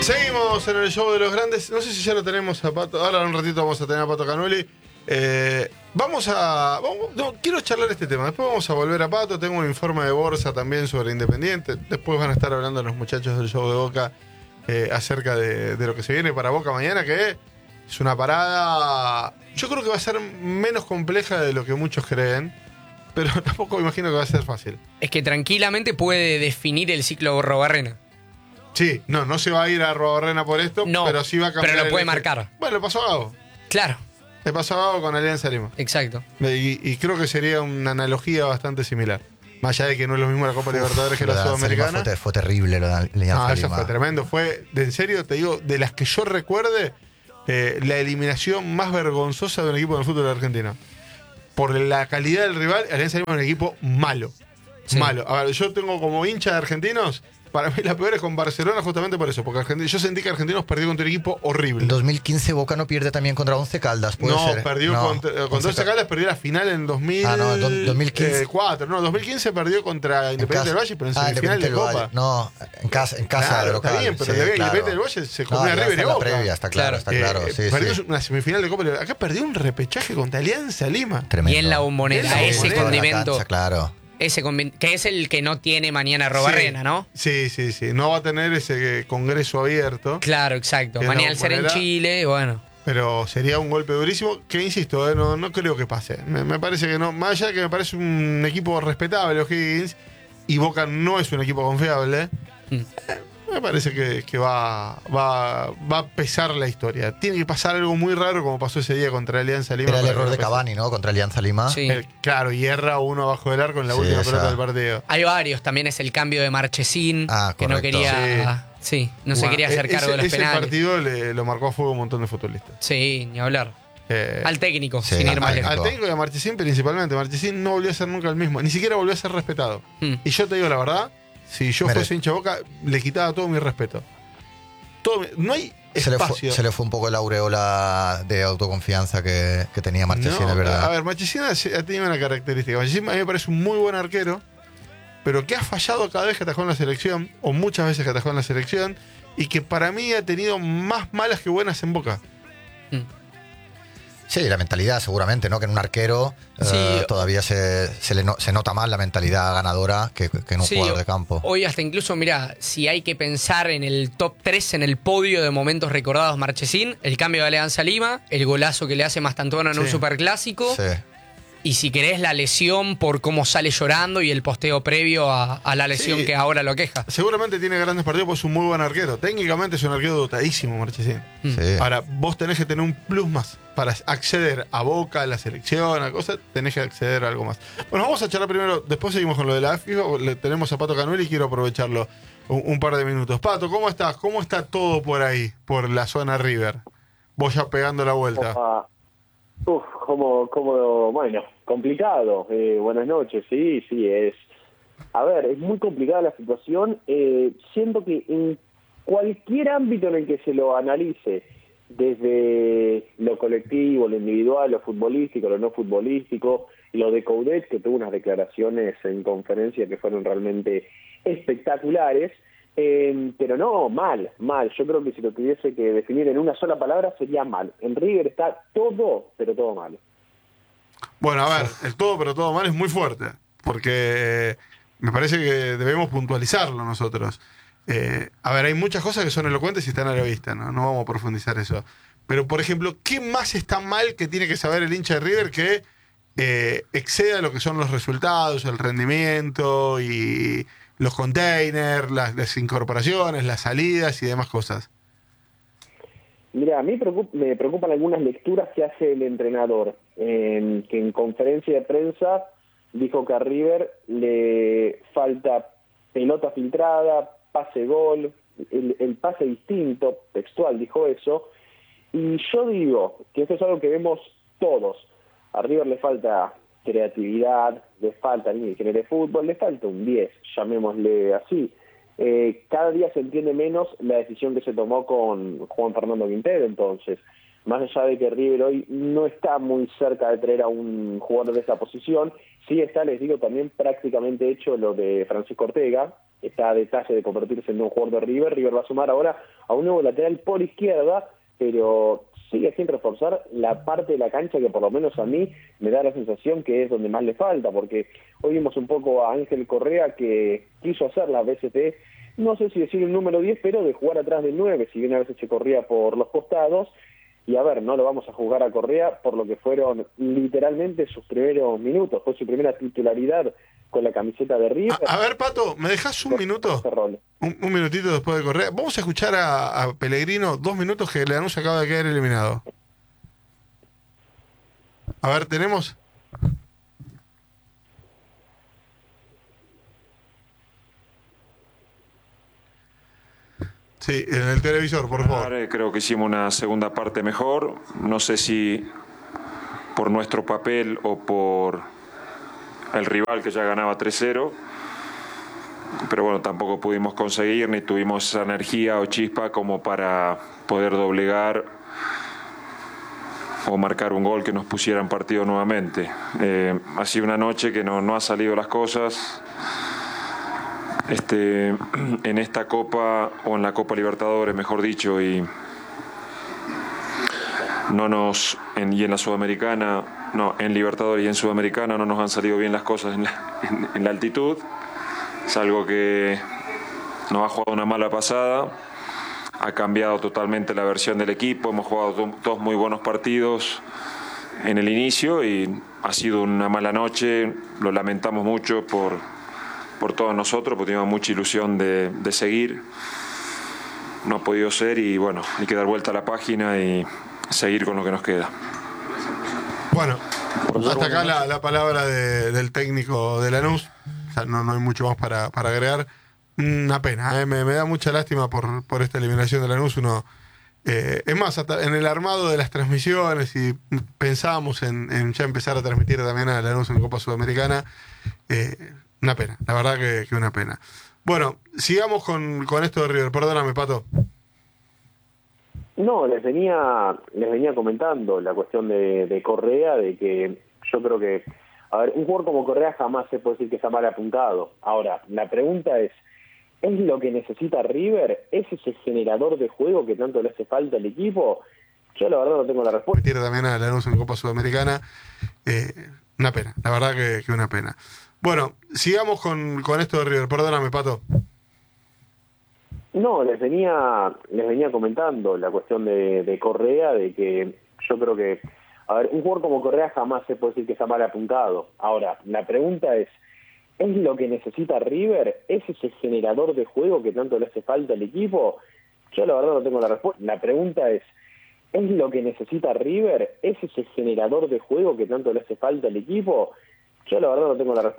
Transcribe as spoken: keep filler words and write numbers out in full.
Seguimos en el show de los grandes. No sé si ya lo tenemos a Pato. Ahora en un ratito vamos a tener a Pato Canoli. Eh, vamos a... Vamos, no, quiero charlar este tema. Después vamos a volver a Pato. Tengo un informe de Borsa también sobre Independiente. Después van a estar hablando los muchachos del show de Boca eh, acerca de, de lo que se viene para Boca mañana, que es una parada... Yo creo que va a ser menos compleja de lo que muchos creen, pero tampoco me imagino que va a ser fácil. Es que tranquilamente puede definir el ciclo Borrobarrena. Sí, no, no se va a ir a Arrobarrena por esto, no, pero sí va a cambiar. Pero lo puede el... marcar. Bueno, lo pasó a Gago. Claro. Le pasó a Gago con Alianza Lima. Exacto. Y, y creo que sería una analogía bastante similar. Más allá de que no es lo mismo la Copa Uf, Libertadores que la Sudamericana. Fue, fue terrible lo de Alianza No, eso Lima. fue tremendo. Fue, de, en serio, te digo, de las que yo recuerde, eh, la eliminación más vergonzosa de un equipo del fútbol argentino. Por la calidad del rival, Alianza Lima es un equipo malo. Sí. Malo. A ver, yo tengo como hincha de argentinos. Para mí la peor es con Barcelona justamente por eso, porque Argentina, yo sentí que Argentinos perdió contra un equipo horrible. En dos mil quince Boca no pierde también contra Once Caldas, ¿puede no, ser? Perdió no, contra, contra Once Caldas, perdió la final en dos mil, ah, no, dos mil quince. cuatro, no, dos mil quince perdió contra Independiente del Valle, pero en ah, semifinal de Copa. Valle. No, en casa, en casa claro, de local. Está bien, pero sí, el claro. Independiente del Valle se comió no, a River y la Boca. Previa, está claro, está eh, claro. Sí, perdió sí. una semifinal de Copa. Acá perdió un repechaje contra Alianza Lima. Tremendo. Y en la Bombonera, ese condimento. Cancha, claro. Ese que es el que no tiene mañana Arrobarrena, sí, ¿no? Sí, sí, sí. No va a tener ese congreso abierto. Claro, exacto. Mañana al ser en Chile, bueno. Pero sería un golpe durísimo que, insisto, eh, no, no creo que pase. Me, me parece que no. Más allá de que me parece un equipo respetable, O'Higgins, y Boca no es un equipo confiable, mm. eh, me parece que, que va, va, va a pesar la historia. Tiene que pasar algo muy raro como pasó ese día contra Alianza Lima. Era el error de Cavani, ¿no? Contra Alianza Lima. Sí. El, claro, y erra uno abajo del arco en la sí, última esa. pelota del partido. Hay varios. También es el cambio de Marchesín, ah, que no quería... Sí, sí no bueno, se quería hacer ese, cargo de los ese penales. Ese partido le, lo marcó a fuego un montón de futbolistas. Sí, ni hablar. Eh, al técnico, sí, sin ir más lejos. Al técnico y a Marchesín principalmente. Marchesín no volvió a ser nunca el mismo. Ni siquiera volvió a ser respetado. Hmm. Y yo te digo la verdad, si yo Mere. fuese hincha Boca, le quitaba todo mi respeto. Todo, no hay se espacio. Le fue, se le fue un poco la aureola de autoconfianza que, que tenía Marchesín, no, es verdad. A ver, Marchesín ha tenido una característica. Marchesín a mí me parece un muy buen arquero, pero que ha fallado cada vez que atajó en la selección, o muchas veces que atajó en la selección, y que para mí ha tenido más malas que buenas en Boca. Mm. Sí, la mentalidad seguramente, ¿no? Que en un arquero sí. eh, todavía se, se, le no, se nota más la mentalidad ganadora que, que en un sí, jugador de campo. Hoy hasta incluso, mira, si hay que pensar en el top tres, en el podio de momentos recordados Marchesín, el cambio de Alianza Lima, el golazo que le hace Mastantuono en sí. un superclásico. Sí. Y si querés, la lesión por cómo sale llorando y el posteo previo a, a la lesión sí, que ahora lo queja. Seguramente tiene grandes partidos porque es un muy buen arquero. Técnicamente es un arquero dotadísimo, Marchesín. Sí. Ahora, vos tenés que tener un plus más. Para acceder a Boca, a la selección, a cosas, tenés que acceder a algo más. Bueno, vamos a charlar primero, después seguimos con lo de la FIFA. Le tenemos a Pato Canoli y quiero aprovecharlo un, un par de minutos. Pato, ¿cómo estás? ¿Cómo está todo por ahí, por la zona River? Vos ya pegando la vuelta. Opa. Uf, como, como, bueno, complicado. Eh, buenas noches, sí, sí, es... A ver, es muy complicada la situación. Eh, siento que en cualquier ámbito en el que se lo analice, desde lo colectivo, lo individual, lo futbolístico, lo no futbolístico, lo de Coudet, que tuvo unas declaraciones en conferencia que fueron realmente espectaculares, Eh, pero no, mal, mal. Yo creo que si lo tuviese que definir en una sola palabra sería mal. En River está todo, pero todo mal. Bueno, a ver, el todo, pero todo mal es muy fuerte, porque me parece que debemos puntualizarlo nosotros. Eh, a ver, hay muchas cosas que son elocuentes y están a la vista, ¿no? No vamos a profundizar eso. Pero, por ejemplo, ¿qué más está mal que tiene que saber el hincha de River que eh, exceda lo que son los resultados, el rendimiento y... los containers, las, las incorporaciones, las salidas y demás cosas? Mira, a mí preocup- me preocupan algunas lecturas que hace el entrenador, eh, que en conferencia de prensa dijo que a River le falta pelota filtrada, pase gol, el, el pase distinto, textual dijo eso, y yo digo que esto es algo que vemos todos. A River le falta creatividad, le falta alguien que genere fútbol, le falta un diez, llamémosle así. Eh, cada día se entiende menos la decisión que se tomó con Juan Fernando Quintero, entonces, más allá de que River hoy no está muy cerca de traer a un jugador de esa posición, sí está, les digo, también prácticamente hecho lo de Francisco Ortega, está a detalle de convertirse en un nuevo jugador de River. River va a sumar ahora a un nuevo lateral por izquierda, pero sigue sin reforzar la parte de la cancha que por lo menos a mí me da la sensación que es donde más le falta, porque hoy vimos un poco a Ángel Correa que quiso hacer la B C T, no sé si decir el número diez, pero de jugar atrás del nueve, si bien a veces se corría por los costados. Y a ver, no lo vamos a jugar a Correa por lo que fueron literalmente sus primeros minutos, fue su primera titularidad con la camiseta de River. A, a ver, Pato, ¿me dejas un minuto? Un, un minutito después de Correa. Vamos a escuchar a, a Pellegrino dos minutos que Lanús acaba de quedar eliminado. A ver, ¿tenemos? Sí, en el televisor, por favor. Creo que hicimos una segunda parte mejor. No sé si por nuestro papel o por el rival que ya ganaba tres cero. Pero bueno, tampoco pudimos conseguir ni tuvimos esa energía o chispa como para poder doblegar o marcar un gol que nos pusiera en partido nuevamente. Eh, ha sido una noche que no, no ha salido las cosas. Este, en esta Copa, o en la Copa Libertadores, mejor dicho, y no nos en, y en la Sudamericana, no, en Libertadores y en Sudamericana no nos han salido bien las cosas en la, en, en la altitud. Es algo que nos ha jugado una mala pasada, ha cambiado totalmente la versión del equipo, hemos jugado do, dos muy buenos partidos en el inicio y ha sido una mala noche, lo lamentamos mucho por por todos nosotros, porque teníamos mucha ilusión de, de seguir. No ha podido ser y bueno, hay que dar vuelta a la página y seguir con lo que nos queda. Bueno, hasta acá la, la palabra de, del técnico de Lanús. O sea, no, no hay mucho más para, para agregar. Una pena, ¿eh? me, me da mucha lástima por, por esta eliminación de Lanús. Uno, eh, es más, hasta en el armado de las transmisiones, y pensábamos en, en ya empezar a transmitir también a Lanús en Copa Sudamericana. Eh, Una pena, la verdad que, que una pena. Bueno, sigamos con, con esto de River. Perdóname, Pato. No, les venía les venía comentando la cuestión de, de Correa, de que yo creo que, a ver, un jugador como Correa jamás se puede decir que está mal apuntado. Ahora, la pregunta es, ¿es lo que necesita River? ¿Es ese generador de juego que tanto le hace falta al equipo? Yo la verdad no tengo la respuesta. Tiene también a Lanús en Copa Sudamericana. Eh, una pena, la verdad que, que una pena. Bueno, sigamos con, con esto de River. Perdóname, Pato. No, les venía les venía comentando la cuestión de, de Correa, de que yo creo que, a ver, un jugador como Correa jamás se puede decir que está mal apuntado. Ahora, la pregunta es, ¿es lo que necesita River? ¿Es ese generador de juego que tanto le hace falta al equipo? Yo la verdad no tengo la respuesta. La pregunta es, ¿es lo que necesita River? ¿Es ese generador de juego que tanto le hace falta al equipo? Yo la verdad no tengo la respuesta.